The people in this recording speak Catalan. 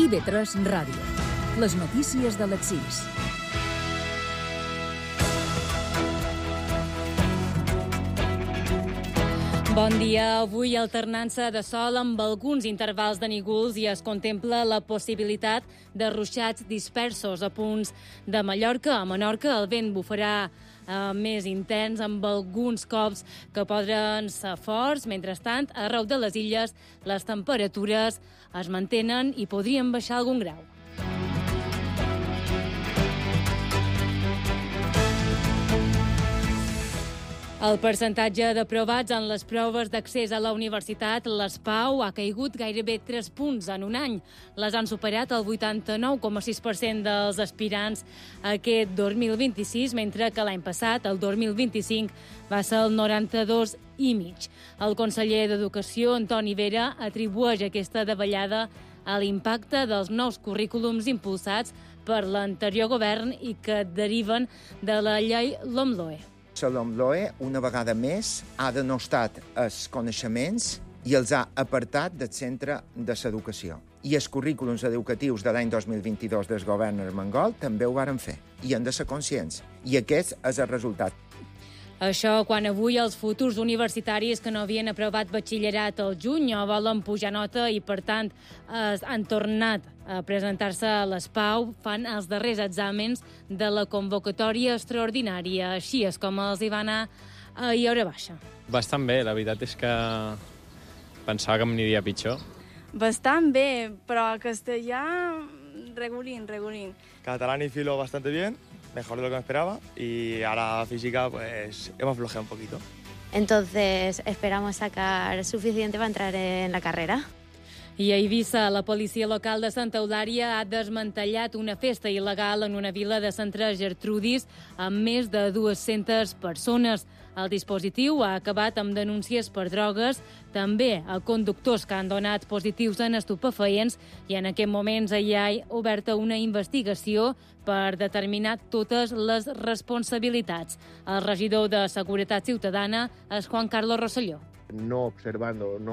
IB3 Ràdio. Les notícies de les 6. Bon dia. Avui alternança de sol amb alguns intervals de nígols i es contempla la possibilitat de ruixats dispersos a punts de Mallorca. A Menorca el vent bufarà més intens amb alguns cops que poden ser forts. Mentrestant, arreu de les illes les temperatures es mantenen i podrien baixar algun grau. El percentatge d'aprovats en les proves d'accés a la universitat, les PAU, ha caigut gairebé 3 punts en un any. Les han superat el 89,6% dels aspirants aquest 2026, mentre que l'any passat, el 2025, va ser el 92,5%. El conseller d'Educació, Antoni Vera, atribueix aquesta davallada a l'impacte dels nous currículums impulsats per l'anterior govern i que deriven de la llei LOMLOE. La LOMLOE, una vegada més, ha denostat els coneixements i els ha apartat del centre de l'educació. I els currículums educatius de l'any 2022 del govern armengol també ho varen fer. I han de ser conscients. I aquest és el resultat. Això quan avui els futurs universitaris que no havien aprovat batxillerat al juny o volen pujar nota i, per tant, han tornat a presentar-se a les PAU, fan els darrers exàmens de la convocatòria extraordinària. Així és com els hi va anar ahir a hora baixa. Bastant bé, la veritat és que pensava que m'aniria pitjor. Bastant bé, però castellà, regulín. Catalán y filo bastante bien, mejor de lo que me esperaba, y ahora física pues hemos flojeado un poquito. Entonces esperamos sacar suficiente para entrar en la carrera. I a Eivissa, la policia local de Santa Eulària ha desmantellat una festa il·legal en una vila de Sant Gertrudis amb més de 200 persones. El dispositiu ha acabat amb denúncies per drogues, també a conductors que han donat positius en estupefaents, i en aquest moment hi ha oberta una investigació per determinar totes les responsabilitats. El regidor de Seguretat Ciutadana és Juan Carlos Rosselló. No